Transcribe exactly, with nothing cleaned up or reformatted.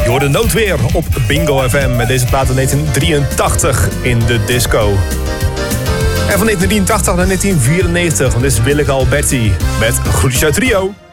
Door de noodweer op Bingo F M met deze plaat uit negentien drieëntachtig in de disco. En van negentien drieëntachtig naar negentien vierennegentig, want dit is Willeke Alberti met Groetjes uit Rio.